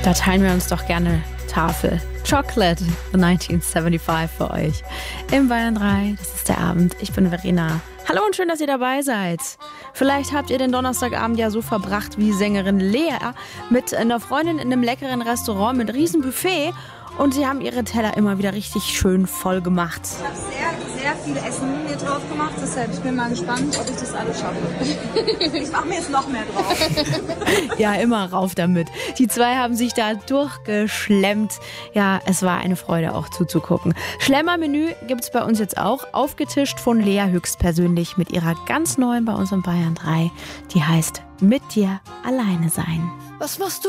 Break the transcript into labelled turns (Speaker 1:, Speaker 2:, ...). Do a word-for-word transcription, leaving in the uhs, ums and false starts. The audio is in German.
Speaker 1: Da teilen wir uns doch gerne Tafel. Chocolate von neunzehnhundertfünfundsiebzig für euch. Im Bayern drei, das ist der Abend. Ich bin Verena. Hallo und schön, dass ihr dabei seid. Vielleicht habt ihr den Donnerstagabend ja so verbracht wie Sängerin Lea mit einer Freundin in einem leckeren Restaurant mit riesen Buffet. Und sie haben ihre Teller immer wieder richtig schön voll gemacht.
Speaker 2: Ich habe sehr, sehr viel Essen mir drauf gemacht, deshalb ich bin mal gespannt, ob ich das alles schaffe. Ich mache mir jetzt noch mehr drauf.
Speaker 1: Ja, immer rauf damit. Die zwei haben sich da durchgeschlemmt. Ja, es war eine Freude auch zuzugucken. Schlemmer-Menü gibt's bei uns jetzt auch. Aufgetischt von Lea höchstpersönlich mit ihrer ganz neuen bei uns in Bayern drei. Die heißt Mit dir alleine sein.
Speaker 3: Was machst du?